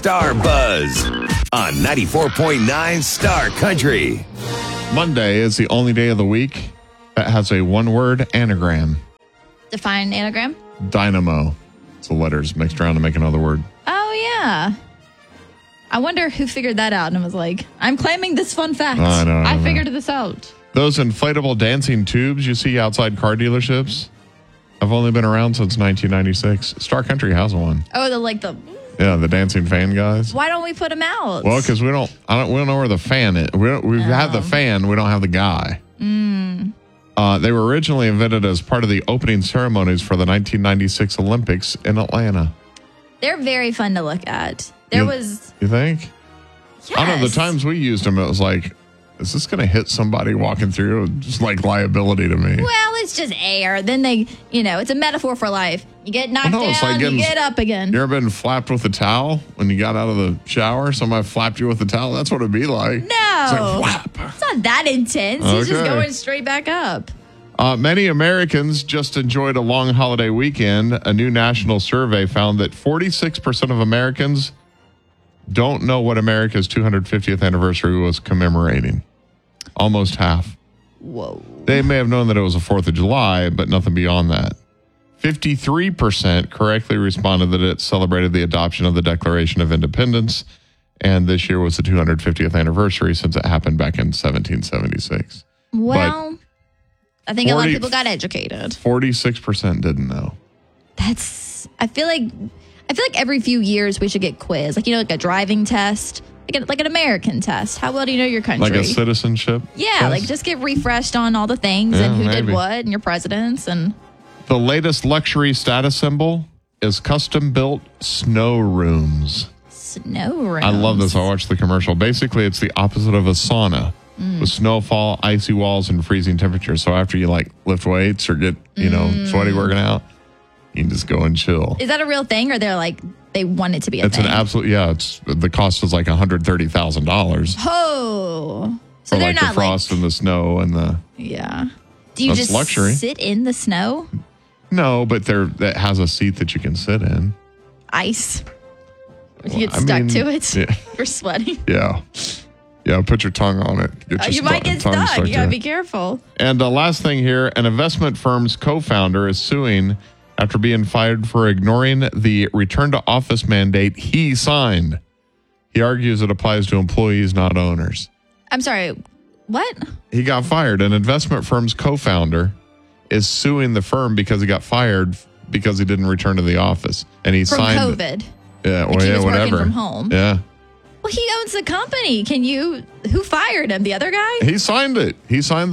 Star Buzz on 94.9 Star Country. Monday is the only day of the week that has a one-word anagram. Define anagram. Dynamo. It's the letters mixed around to make another word. Oh, yeah. I wonder who figured that out and was like, I'm claiming this fun fact. I know. I figured this out. Those inflatable dancing tubes you see outside car dealerships have only been around since 1996. Star Country has one. Oh, Yeah, the dancing fan guys. Why don't we put them out? Well, because we don't know where the fan is. We have the fan, we don't have the guy. They were originally invented as part of the opening ceremonies for the 1996 Olympics in Atlanta. They're very fun to look at. You think? Yes. I don't know, the times we used them, it was like, is this going to hit somebody walking through? Just like liability to me. Well, it's just air. Then it's a metaphor for life. You get knocked down, it's like you get up again. You ever been flapped with a towel when you got out of the shower? Somebody flapped you with a towel? That's what it'd be like. No. It's like flap. It's not that intense. He's just going straight back up. Many Americans just enjoyed a long holiday weekend. A new national survey found that 46% of Americans don't know what America's 250th anniversary was commemorating. Almost half. Whoa. They may have known that it was the 4th of July, but nothing beyond that. 53% correctly responded that it celebrated the adoption of the Declaration of Independence, and this year was the 250th anniversary since it happened back in 1776. Well, I think a lot of people got educated. 46% didn't know. I feel like every few years we should get quiz, like a driving test, like an American test. How well do you know your country? Like a citizenship? Yeah, test? like just get refreshed on all the things and who did what and your presidents and. The latest luxury status symbol is custom-built snow rooms. Snow rooms. I love this. I watched the commercial. Basically, it's the opposite of a sauna with snowfall, icy walls, and freezing temperatures. So after you lift weights or get sweaty working out, you can just go and chill. Is that a real thing, or they want it to be a thing? It's an absolute, it's the cost is like $130,000. Oh, so they're like not the frost and the snow and the Do you just luxury. sit in the snow? No, but that has a seat that you can sit in. Ice. If you get stuck to it, you're sweating. Yeah. Yeah, put your tongue on it. You might get stuck. You got to be careful. And the last thing here, an investment firm's co-founder is suing after being fired for ignoring the return to office mandate he signed. He argues it applies to employees, not owners. I'm sorry, what? He got fired. An investment firm's co-founder is suing the firm because he got fired because he didn't return to the office. And he signed COVID. Yeah, he was whatever. Working from home. Yeah. Well, he owns the company. Who fired him? The other guy? He signed it. He signed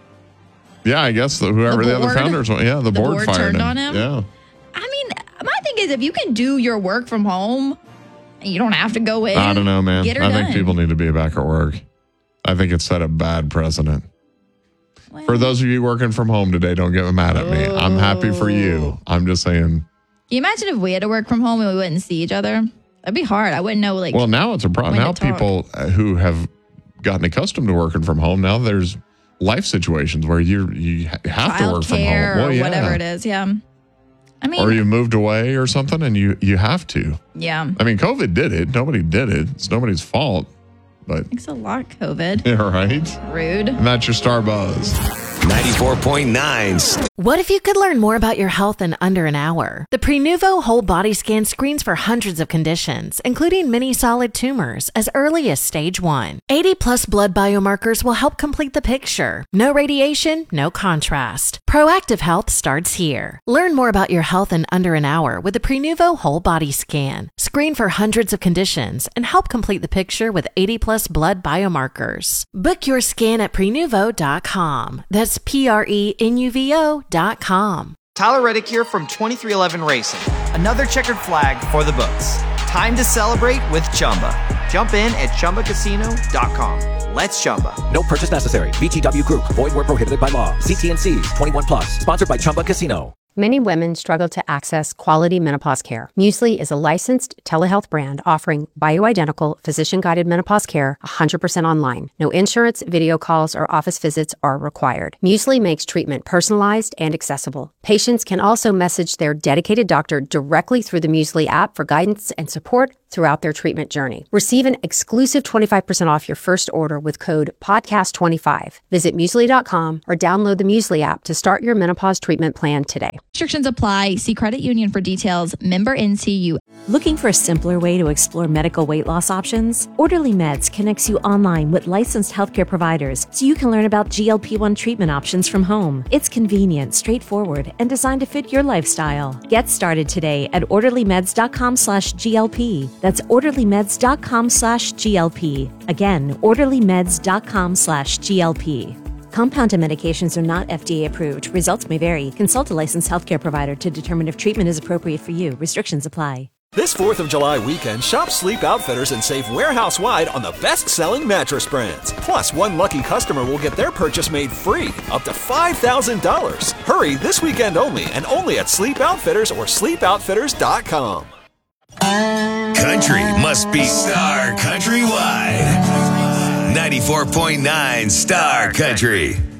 I guess whoever the other founders were. Yeah, the board fired turned him. On him. Yeah. I mean, my thing is, if you can do your work from home, you don't have to go in. I don't know, man. I think people need to be back at work. I think it set a bad precedent. Well, for those of you working from home today, don't get mad at me. I'm happy for you. I'm just saying. Can you imagine if we had to work from home and we wouldn't see each other? That'd be hard. I wouldn't know. Well, now it's a problem. Now people who have gotten accustomed to working from home, now there's life situations where you have to work from home. Well, or whatever it is. Yeah. I mean, or you moved away or something and you have to. Yeah. I mean, COVID did it. Nobody did it. It's nobody's fault. But thanks a lot, COVID. Yeah, right? Rude. And that's your Star Buzz. 94.9. What if you could learn more about your health in under an hour? The Prenuvo Whole Body Scan screens for hundreds of conditions, including many solid tumors, as early as stage 1. 80+ blood biomarkers will help complete the picture. No radiation, no contrast. Proactive health starts here. Learn more about your health in under an hour with the Prenuvo Whole Body Scan. Screen for hundreds of conditions and help complete the picture with 80+ blood biomarkers. Book your scan at Prenuvo.com. That's PRENUVO.com. Tyler Reddick here from 2311 Racing. Another checkered flag for the books. Time to celebrate with Chumba. Jump in at ChumbaCasino.com. Let's Chumba. No purchase necessary. VGW Group. Void where prohibited by law. CT&Cs. 21+. Sponsored by Chumba Casino. Many women struggle to access quality menopause care. Muesli is a licensed telehealth brand offering bioidentical, physician-guided menopause care 100% online. No insurance, video calls, or office visits are required. Muesli makes treatment personalized and accessible. Patients can also message their dedicated doctor directly through the Muesli app for guidance and support throughout their treatment journey. Receive an exclusive 25% off your first order with code PODCAST25. Visit Muesli.com or download the Muesli app to start your menopause treatment plan today. Restrictions apply. See Credit Union for details. Member NCU. Looking for a simpler way to explore medical weight loss options? Orderly Meds connects you online with licensed healthcare providers so you can learn about GLP-1 treatment options from home. It's convenient, straightforward, and designed to fit your lifestyle. Get started today at orderlymeds.com/GLP. That's orderlymeds.com/GLP. Again, orderlymeds.com/GLP. Compounded medications are not FDA approved. Results may vary. Consult a licensed healthcare provider to determine if treatment is appropriate for you. Restrictions apply. This 4th of July weekend, shop Sleep Outfitters and save warehouse-wide on the best-selling mattress brands. Plus, one lucky customer will get their purchase made free, up to $5,000. Hurry this weekend only, and only at Sleep Outfitters or sleepoutfitters.com. Country must be Star Countrywide. 94.9 Star Country.